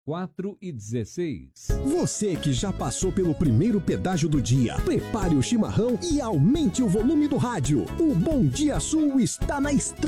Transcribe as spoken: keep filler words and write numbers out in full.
quatro e dezesseis. Você que já passou pelo primeiro pedágio do dia, prepare o chimarrão e aumente o volume do rádio. O Bom Dia Sul está na estrada.